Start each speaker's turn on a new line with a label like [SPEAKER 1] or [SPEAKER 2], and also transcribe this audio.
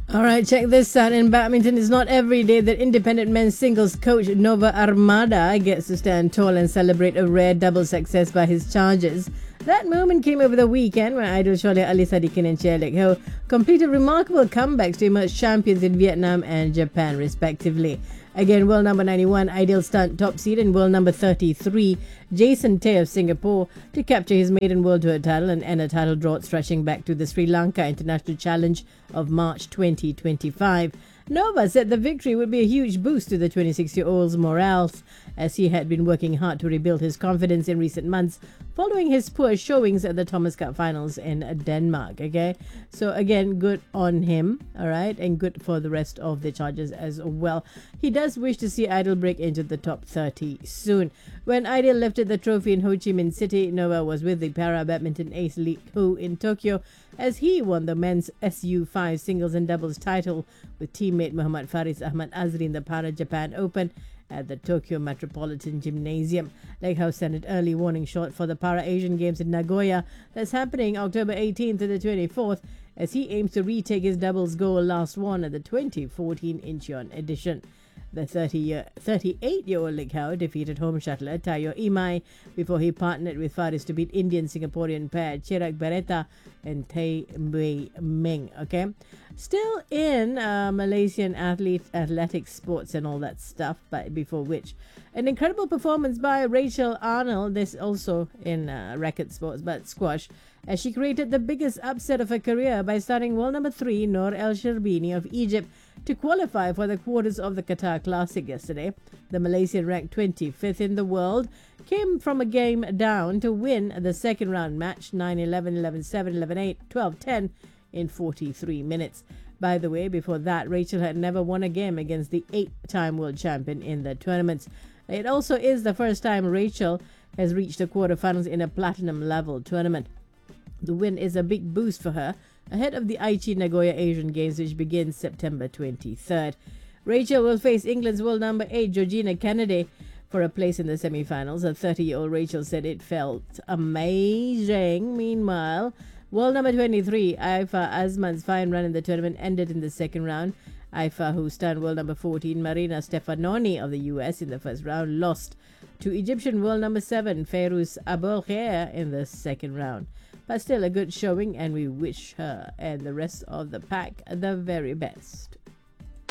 [SPEAKER 1] All right, check this out. In badminton, it's not every day that independent men's singles coach Nova Armada gets to stand tall and celebrate a rare double success by his charges. That moment came over the weekend when idol Sholia Ali Sadikin and Chia Lek Ho completed remarkable comebacks to emerge champions in Vietnam and Japan, respectively. Again, world number 91, Ideal Stunt top seed, and world number 33, Jason Tay of Singapore, to capture his maiden World Tour title and end a title drought stretching back to the Sri Lanka International Challenge of March 2025. Nova said the victory would be a huge boost to the 26-year-old's morale, as he had been working hard to rebuild his confidence in recent months following his poor showings at the Thomas Cup finals in Denmark. Okay, so again, good on him, all right, and good for the rest of the charges as well. He does wish to see Idol break into the top 30 soon. When Idol lifted the trophy in Ho Chi Minh City, Nova was with the para badminton ace Lee Hu in Tokyo as he won the men's SU5 singles and doubles title with teammate Muhammad Faris Ahmad Azri in the Para Japan Open at the Tokyo Metropolitan Gymnasium. Lek Hao sent an early warning shot for the Para Asian Games in Nagoya that's happening October 18th to the 24th as he aims to retake his doubles goal last won at the 2014 Incheon edition. The 38-year-old Lek Hao defeated home shuttler Tayo Imai before he partnered with Faris to beat Indian-Singaporean pair Chirag Beretta and Tai Wei Meng. Okay, still in Malaysian athletics, sports and all that stuff, but before which, an incredible performance by Rachel Arnold, this also in racket sports, but squash, as she created the biggest upset of her career by starting world number 3 Noor El Sherbini of Egypt to qualify for the quarters of the Qatar Classic yesterday. The Malaysian, ranked 25th in the world, came from a game down to win the second round match 9-11, 11-7, 11-8, 12-10 in 43 minutes. By the way, before that, Rachel had never won a game against the 8-time world champion in the tournaments. It also is the first time Rachel has reached the quarterfinals in a platinum level tournament. The win is a big boost for her ahead of the Aichi Nagoya Asian Games, which begins September 23rd. Rachel will face England's world number 8 Georgina Kennedy for a place in the semi-finals. A 30-year-old Rachel said it felt amazing. Meanwhile, world number 23 Aifa Azman's fine run in the tournament ended in the second round. Aifa, who stunned world number 14 Marina Stefanoni of the US in the first round, lost to Egyptian world number 7 Fairuz Abolkhair in the second round. But still a good showing, and we wish her and the rest of the pack the very best.